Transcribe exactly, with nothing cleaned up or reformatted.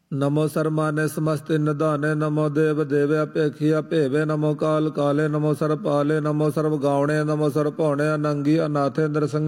नमो सर्वमान्य समस्ति निधाने नमो देव देवे अपेक्षिया भेवे नमो काल काले नमो सर्वपाले नमो सर्वगावणे नमो सर्वभौणे अनंगी अनाथे नृसिंह